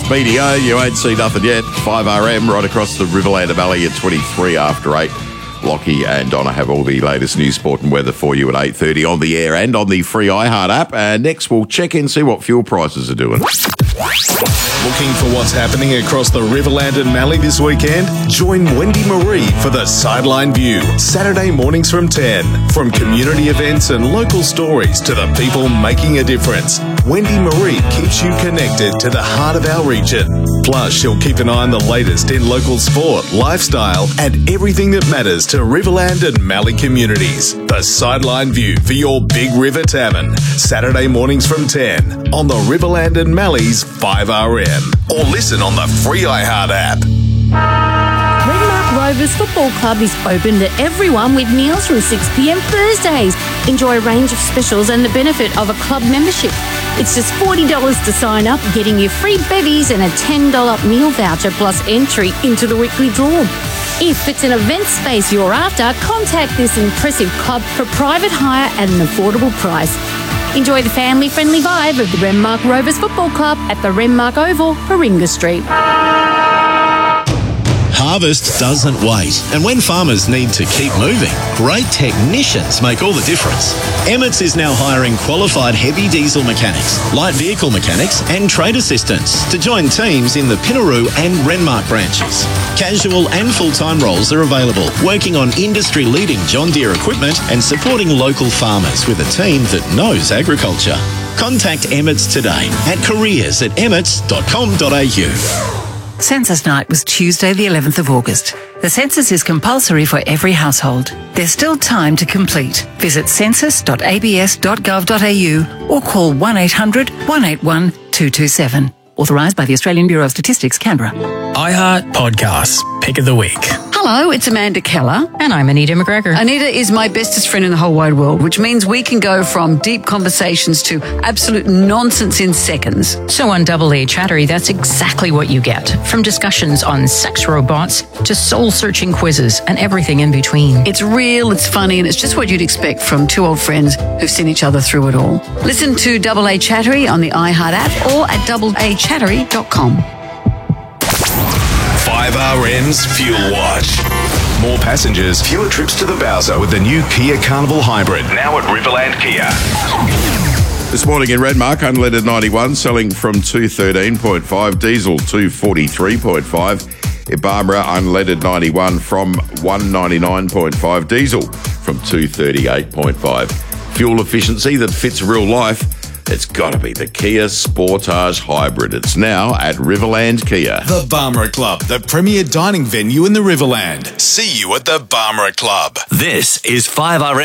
BDO, you won't see nothing yet. 5RM right across the Riverland Valley at 23 after 8. Lockie and Donna have all the latest news, sport and weather for you at 8:30 on the air and on the free iHeart app. And next we'll check in, see what fuel prices are doing. Looking for what's happening across the Riverland and Mallee this weekend? Join Wendy Marie for the Sideline View, Saturday mornings from 10. From community events and local stories to the people making a difference, Wendy Marie keeps you connected to the heart of our region. Plus, she'll keep an eye on the latest in local sport, lifestyle, and everything that matters to Riverland and Mallee communities. The Sideline View for your Big River Tavern, Saturday mornings from 10 on the Riverland and Mallee's 5RM. Or listen on the free iHeart app. Renmark Rovers Football Club is open to everyone with meals from 6 p.m. Thursdays. Enjoy a range of specials and the benefit of a club membership. It's just $40 to sign up, getting you free bevies and a $10 meal voucher plus entry into the weekly draw. If it's an event space you're after, contact this impressive club for private hire at an affordable price. Enjoy the family-friendly vibe of the Renmark Rovers Football Club at the Renmark Oval, Warringah Street. Harvest doesn't wait, and when farmers need to keep moving, great technicians make all the difference. Emmets is now hiring qualified heavy diesel mechanics, light vehicle mechanics and trade assistants to join teams in the Pinaroo and Renmark branches. Casual and full-time roles are available, working on industry-leading John Deere equipment and supporting local farmers with a team that knows agriculture. Contact Emmets today at careers@emmets.com.au. Census night was Tuesday the 11th of August. The census is compulsory for every household. There's still time to complete. Visit census.abs.gov.au or call 1800 181 227. Authorised by the Australian Bureau of Statistics, Canberra. iHeart Podcasts, Pick of the Week. Hello, it's Amanda Keller. And I'm Anita McGregor. Anita is my bestest friend in the whole wide world, which means we can go from deep conversations to absolute nonsense in seconds. So on Double A Chattery, that's exactly what you get. From discussions on sex robots to soul-searching quizzes and everything in between. It's real, it's funny, and it's just what you'd expect from two old friends who've seen each other through it all. Listen to Double A Chattery on the iHeart app or at doubleachattery.com. 5RM's Fuel Watch. More passengers, fewer trips to the Bowser with the new Kia Carnival Hybrid. Now at Riverland Kia. This morning in Renmark, unleaded 91 selling from 213.5, diesel 243.5. In Barbara, unleaded 91 from 199.5, diesel from 238.5. Fuel efficiency that fits real life. It's got to be the Kia Sportage Hybrid. It's now at Riverland Kia. The Barmera Club, the premier dining venue in the Riverland. See you at the Barmera Club. This is 5RM.